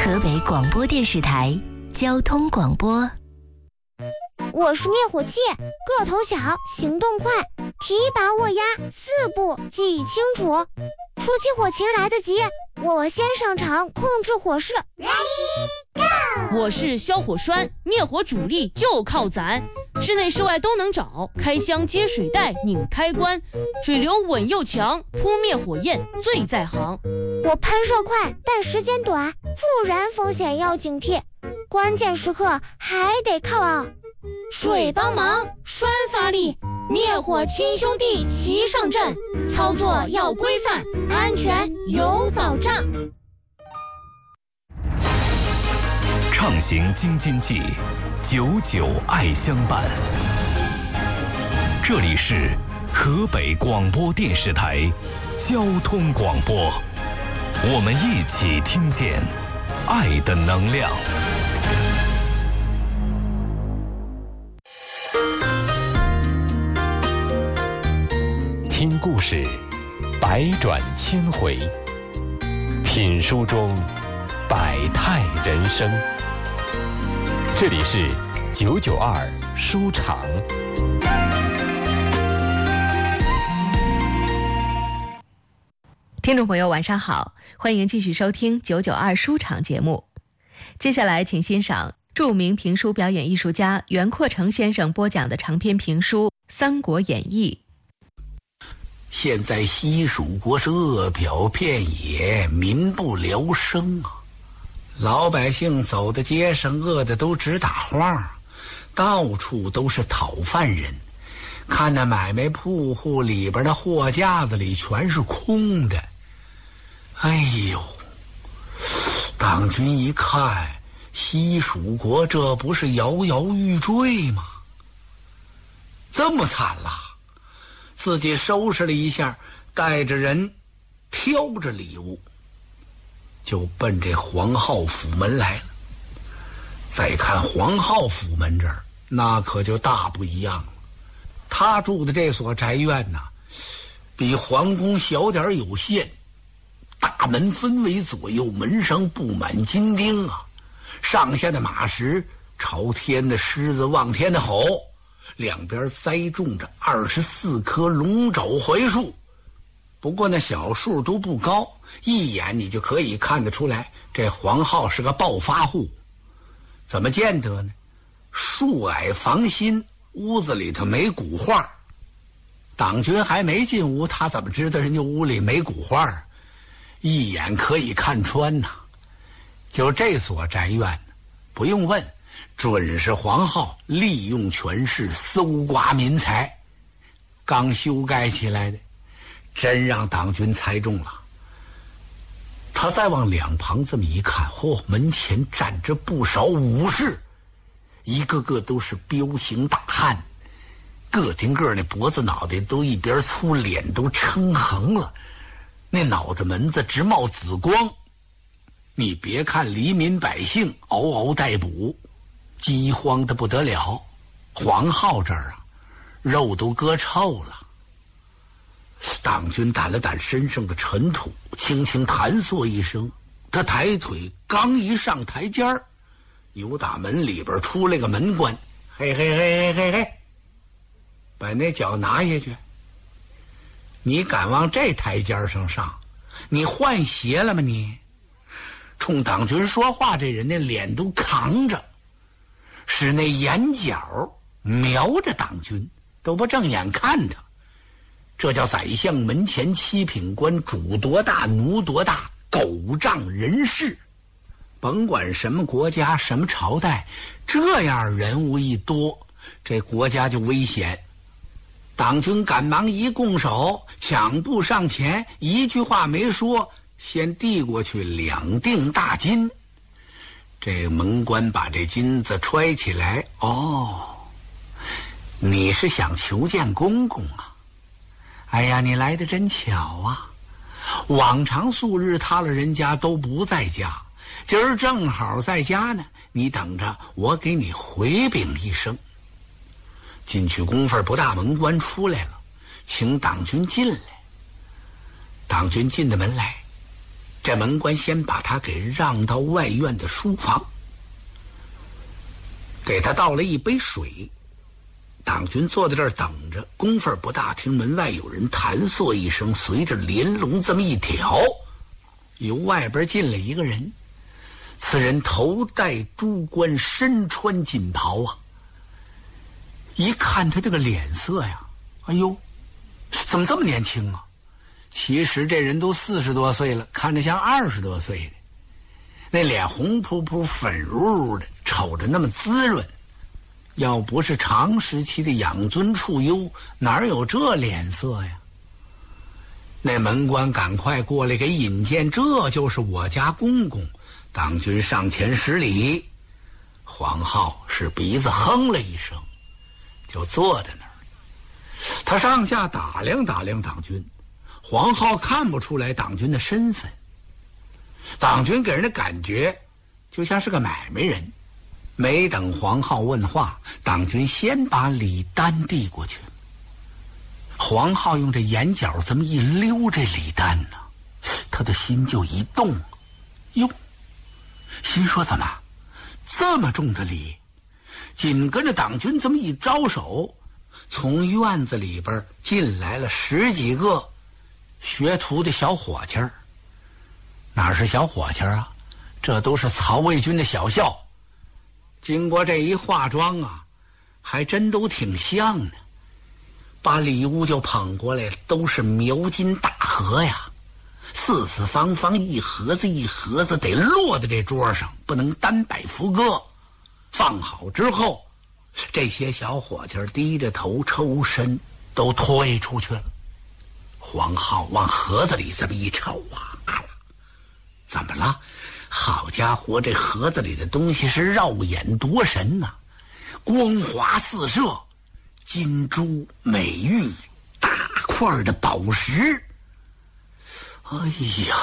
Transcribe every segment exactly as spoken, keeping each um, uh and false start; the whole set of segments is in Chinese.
河北广播电视台交通广播。 我是灭火器，个头小，行动快，提拔握压，四步记忆清楚。初期火情来得及，我先上场控制火势。 我是消火栓，灭火主力就靠咱，室内室外都能找，开箱接水带，拧开关，水流稳又强，扑灭火焰最在行。 我喷射快，但时间短，复燃风险要警惕，关键时刻还得靠啊水帮忙，栓发力，灭火亲兄弟齐上阵，操作要规范，安全有保障。 畅行京津冀，久久爱相伴。这里是河北广播电视台交通广播，我们一起听见爱的能量。 听故事，百转千回；品书中百态人生。这里是九九二书场。 听众朋友晚上好，欢迎继续收听九九二书场节目。接下来请欣赏著名评书表演艺术家袁阔成先生播讲的长篇评书《三国演义》。 现在西蜀国是饿殍遍野，民不聊生啊！老百姓走在街上，饿得都直打晃，到处都是讨饭人。看那买卖铺户里边的货架子里全是空的。哎呦，党军一看，西蜀国这不是摇摇欲坠吗？这么惨了！自己收拾了一下，带着人挑着礼物就奔这黄皓府门来了。再看黄皓府门这儿，那可就大不一样了。他住的这所宅院呢，比皇宫小点有限，大门分为左右，门上布满金钉啊，上下的马石朝天的狮子望天的吼，两边栽种着二十四棵龙爪槐树，不过那小树都不高，一眼你就可以看得出来，这黄皓是个暴发户。怎么见得呢？树矮房新，屋子里头没古画。党军还没进屋，他怎么知道人家屋里没古画？一眼可以看穿呐。就这所宅院，不用问，准是黄皓利用权势搜刮民财，刚修盖起来的，真让党军猜中了。他再往两旁这么一看，嚯、哦，门前站着不少武士，一个个都是彪形大汉，个顶个那脖子脑袋都一边粗，脸都撑横了，那脑袋门子直冒紫光。你别看黎民百姓嗷嗷待哺，饥荒的不得了，黄皓这儿啊，肉都割臭了。党军掸了掸身上的尘土，轻轻弹嗦一声，他抬腿刚一上台阶儿，由打门里边出来个门官，嘿嘿嘿嘿嘿嘿，把那脚拿下去。你敢往这台阶上上？你换鞋了吗你？冲党军说话这人那脸都扛着，使那眼角瞄着党军，都不正眼看他。这叫宰相门前七品官，主多大奴多大，狗仗人势。甭管什么国家什么朝代，这样人物一多，这国家就危险。党军赶忙一拱手，抢步上前，一句话没说，先递过去两锭大金。这门官把这金子揣起来，哦，你是想求见公公啊？哎呀，你来得真巧啊！往常素日他了人家都不在家，今儿正好在家呢，你等着我给你回禀一声。进去功夫不大，门官出来了，请党军进来。党军进的门来， 这门官先把他给让到外院的书房，给他倒了一杯水。党军坐在这儿等着，功夫不大，听门外有人弹嗦一声，随着帘笼这么一挑，由外边进来一个人。此人头戴珠冠，身穿锦袍啊。一看他这个脸色呀，哎呦，怎么这么年轻啊？其实这人都四十多岁了，看着像二十多岁的。那脸红扑扑、粉如如的，瞅着那么滋润。要不是长时期的养尊处优，哪有这脸色呀？那门官赶快过来给引荐，这就是我家公公。党军上前施礼。黄浩是鼻子哼了一声，就坐在那儿。他上下打量打量党军，黄浩看不出来党军的身份。党军给人的感觉就像是个买卖人。没等黄浩问话，党军先把礼单递过去。黄浩用这眼角这么一溜这礼单呢，他的心就一动。哟，心说怎么这么重的礼？紧跟着党军这么一招手，从院子里边进来了十几个学徒的小伙计儿。哪是小伙计儿啊？这都是曹魏军的小校。经过这一化妆啊，还真都挺像呢。把礼物就捧过来，都是描金大盒呀，四四方方，一盒子一盒子，得落在这桌上，不能单摆副歌。放好之后，这些小伙计低着头抽身，都退出去了。黄浩往盒子里这么一瞅啊，怎么了？好家伙，这盒子里的东西是绕眼夺神呐、啊，光华四射，金珠美玉，大块的宝石。哎呀，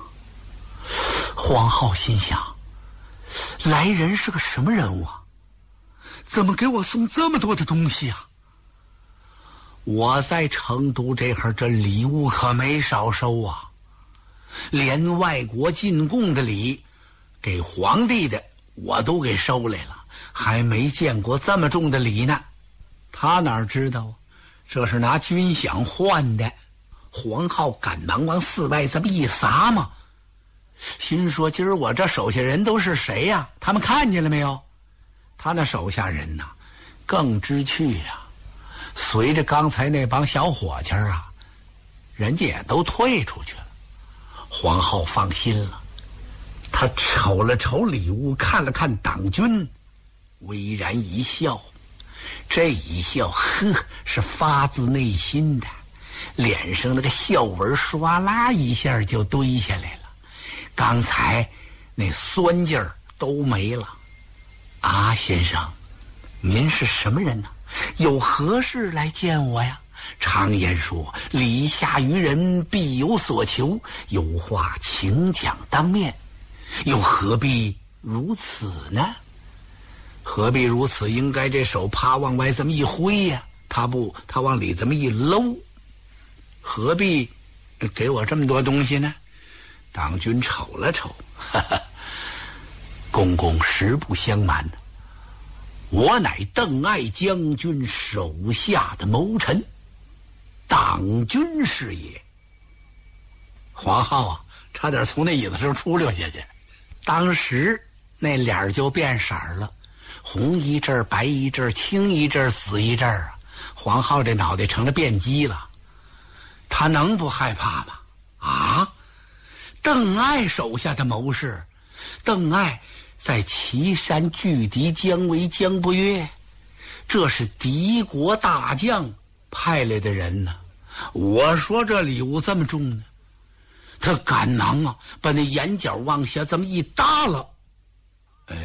黄浩心想，来人是个什么人物啊？怎么给我送这么多的东西啊？我在成都这会儿，这礼物可没少收啊，连外国进贡的礼，给皇帝的我都给收来了，还没见过这么重的礼呢。他哪知道，这是拿军饷换的。黄浩赶忙往寺外这么一撒嘛，心说今儿我这手下人都是谁呀、啊？他们看见了没有？他那手下人呢，更知趣呀、啊。随着刚才那帮小伙计啊，人家也都退出去了。黄浩放心了，他瞅了瞅礼物，看了看党军，微然一笑。这一笑，呵，是发自内心的，脸上那个笑纹唰啦一下就堆下来了，刚才那酸劲儿都没了。啊，先生，您是什么人呢？有何事来见我呀？常言说，礼下于人，必有所求，有话请讲当面，又何必如此呢？何必如此？应该这手啪往外这么一挥呀、啊，他不，他往里这么一搂，何必给我这么多东西呢？党军瞅了瞅，哈哈，公公实不相瞒，我乃邓艾将军手下的谋臣，党军是也。黄浩啊，差点从那椅子上出溜下去，当时那脸就变色了，红一阵儿，白一阵儿，青一阵儿，紫一阵儿啊！黄浩这脑袋成了变鸡了，他能不害怕吗？啊！邓艾手下的谋士，邓艾在岐山拒敌姜维、姜不悦，这是敌国大将派来的人呢。我说这礼物这么重呢，他赶忙啊，把那眼角往下这么一耷拉。哎，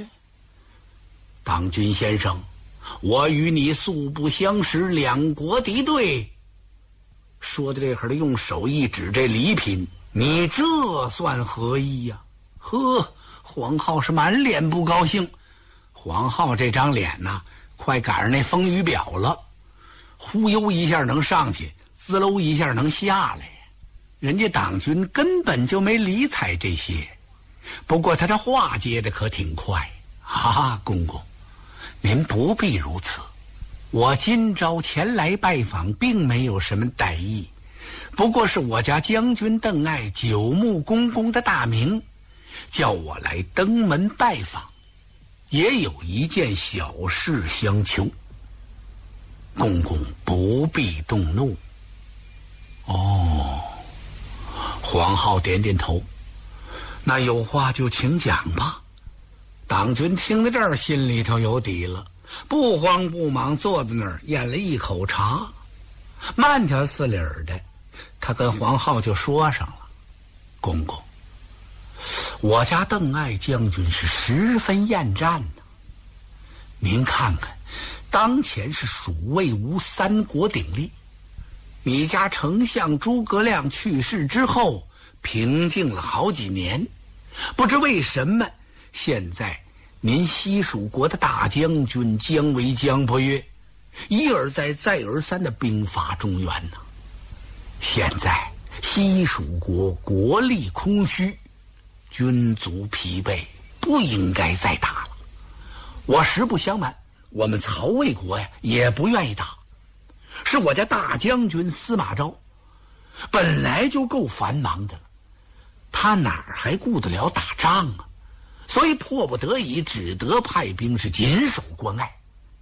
党军先生，我与你素不相识，两国敌对。说到这会儿，用手一指这礼品，你这算何意呀、啊？呵，黄浩是满脸不高兴。黄浩这张脸呢，快赶上那风雨表了，忽悠一下能上去，滋溜一下能下来。 人家党军根本就没理睬这些。不过他这话接的可挺快。哈哈，公公，您不必如此。我今朝前来拜访，并没有什么歹意，不过是我家将军邓艾久慕公公的大名，叫我来登门拜访，也有一件小事相求。公公不必动怒。哦，黄浩点点头，那有话就请讲吧。党军听到这儿，心里头有底了，不慌不忙坐在那儿咽了一口茶，慢条斯理的，他跟黄浩就说上了：公公，我家邓艾将军是十分厌战的。您看看，当前是蜀魏吴三国鼎立，你家丞相诸葛亮去世之后，平静了好几年，不知为什么现在您西蜀国的大将军姜维姜伯约一而再再而三的兵伐中原呢。现在西蜀国国力空虚，军卒疲惫，不应该再打了。我实不相瞒，我们曹魏国呀也不愿意打，是我家大将军司马昭本来就够繁忙的了，他哪儿还顾得了打仗啊？所以迫不得已只得派兵是紧守关隘。